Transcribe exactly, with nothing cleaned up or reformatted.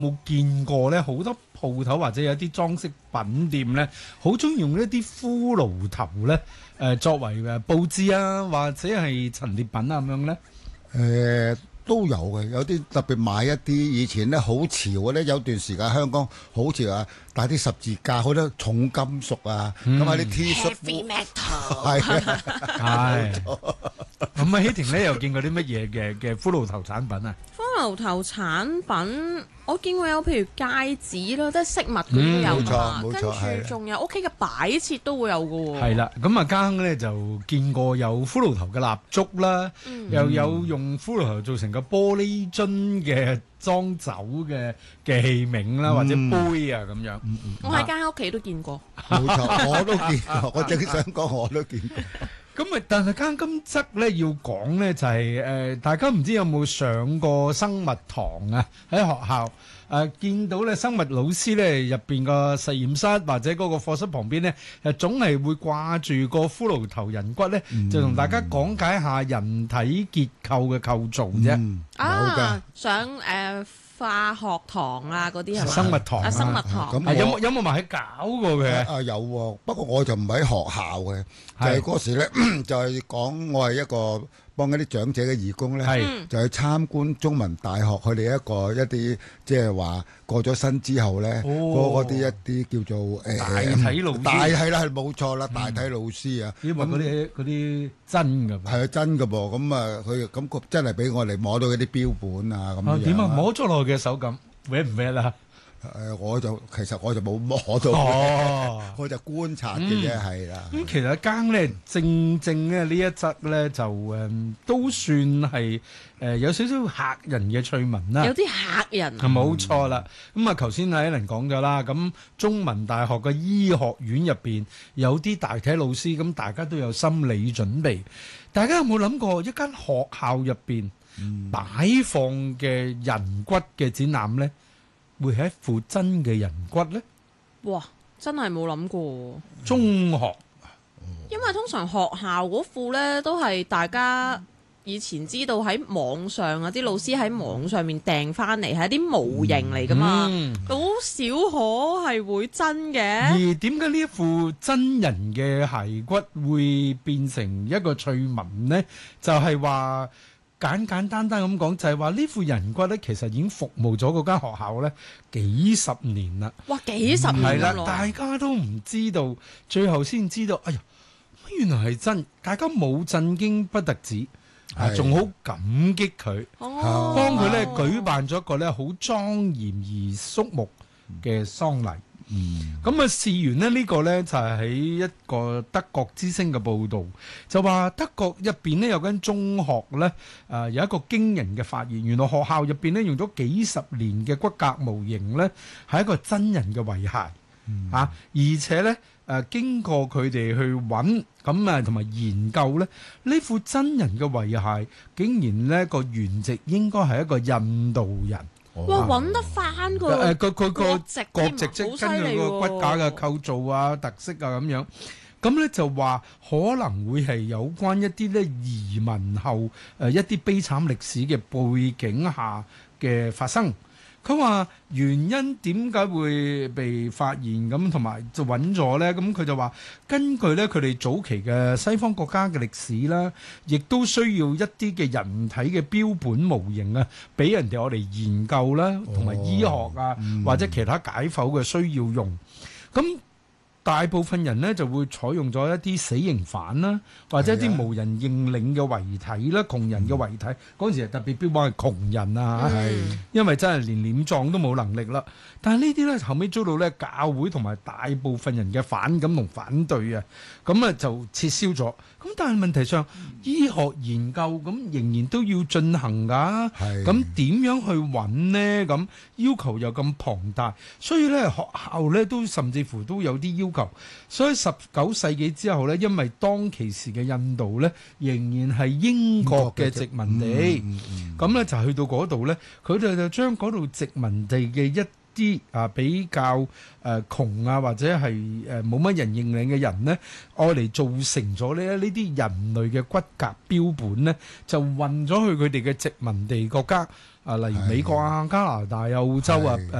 冇見過咧，好多鋪頭或者有啲裝飾品店咧，好中意用一啲骷髏頭咧，誒、呃、作為誒佈置啊，或者係陳列品啊咁樣咧。 誒、都有嘅，有啲特別買一啲以前咧好潮嘅咧，有段時間香港好潮啊，帶啲十字架，好多重金屬啊，咁喺啲 T 恤 Heavy metal 係啊， 係。咁啊，希婷咧又見過啲乜嘢嘅嘅骷髏頭產品啊？ 骷髏頭產品，我見過有譬如戒指咯，即係飾物嗰啲都有冇錯㗎嘛， 冇錯跟係住仲有屋企嘅擺設都會有㗎喎。 係啦，咁啊家亨咧就見過有骷髏頭嘅蠟燭啦， 嗯又有用骷髏頭做成個玻璃樽嘅裝酒嘅嘅器皿啦，或者杯啊咁樣。 我喺間屋企都見過。 冇錯，我都見過，我正想講我都見過。 咁啊，但係間今則咧要講咧就係、誒、大家唔知有冇上過生物堂啊？喺學校誒、呃、見到咧生物老師咧入邊個實驗室或者嗰個課室旁邊咧，誒總係會掛住個骷髏頭人骨咧，就同大家講解下人體結構嘅構造啫。 嗯，有啊㗎。， 上誒化學堂啊嗰啲係嘛？ 生物堂啊啊，生物堂。 咁係有冇我有冇埋去搞過嘅？ 啊有喎，不過我就唔喺學校嘅，就係係嗰時咧就係講我係一個幫一啲長者嘅義工咧， 係就去參觀中文大學佢哋一個一啲即係話過咗身之後咧，嗰嗰啲一啲叫做誒大體老師大係啦，係冇錯啦，大體老師啊， 因為嗰啲嗰啲真㗎嘛。 係啊真㗎噃，咁啊佢咁佢真係俾我哋摸到嗰啲標本啊咁樣。 啊點啊？摸咗落去嘅手感 w 唔 w 啦？ 誒我就其實我就冇摸到， 哦。 我就觀察嘅啫，係啦。 咁其實間咧，正正咧呢一則咧就誒、嗯、都算係誒、呃、有少少嚇人嘅趣聞啦。 有啲嚇人。 係冇錯啦。咁啊，頭先阿 Alan 講咗啦，咁中文大學嘅醫學院入邊有啲大體老師，咁大家都有心理準備。大家有冇諗過一間學校入邊擺放嘅人骨嘅展覽咧，會係一副真嘅人骨咧？ 哇！真係冇諗過。 中學因為通常學校嗰副呢，都係大家以前知道喺網上啊，啲老師喺網上面訂翻嚟係一啲模型嚟噶嘛， 嗯好少可係會真嘅。 而點解呢一副真人嘅骸骨會變成一個趣聞呢？就係話簡簡單單咁講，就係話呢副人骨咧，其實已經服務咗嗰間學校咧幾十年啦。 哇！幾十係啦， 年咯， 大家都唔知道，最後先知道，哎呀，原來係真，大家冇震驚不特止，啊， 係仲好感激佢， 哦幫佢咧舉辦咗一個咧好莊嚴而肅穆嘅喪禮。 嗯， 咁啊，事緣呢，呢個呢，就係喺一個德國之聲嘅報導，就話德國入邊呢，有間中學呢，誒有一個驚人嘅發現，原來學校入邊呢，用咗幾十年嘅骨骼模型呢，係一個真人嘅遺骸。啊！而且呢，誒、呃、經過佢哋去揾咁啊，同埋研究呢，呢副真人嘅遺骸竟然呢個原籍應該係一個印度人。 哇！揾得翻個誒佢佢個國籍國籍添啊即根據個骨架嘅構造啊、特色啊咁樣，咁咧就話可能會係有關一啲咧移民後誒、呃、一啲悲慘歷史嘅背景下嘅發生。佢話原因點解會被發現咁，同埋就揾咗呢？咁佢就話根據呢，佢哋早期嘅西方國家嘅歷史啦，亦都需要一啲嘅人體嘅標本模型啊，俾人哋我哋研究啦，同埋醫學啊、 嗯或者其他解剖嘅需要用。咁大部分人呢就會採用咗一啲死刑犯啦，或者一啲無人認領嘅遺體啦，窮人嘅遺體嗰陣時係特別標榜係窮人啊， 係因為真係連殮葬都冇能力啦。但係呢啲咧後尾遭到咧教會同埋大部分人嘅反感同反對啊，咁啊就撤銷咗。咁但係問題上，醫學研究咁仍然都要進行㗎。 係咁點樣去揾呢？咁要求又咁龐大，所以咧學校咧都甚至乎都有啲要求。所以十九世紀之後咧，因為當其時嘅印度咧仍然係英國嘅殖民地，咁咧、嗯嗯、就去到嗰度咧，佢哋就將嗰度殖民地嘅一啲啊比較誒、呃、窮啊或者係誒冇乜人認領嘅人呢，愛嚟造成咗咧呢啲人類嘅骨骼標本呢，就運咗去佢哋嘅殖民地國家啊，例如美國啊、加拿大啊、澳洲啊、 係誒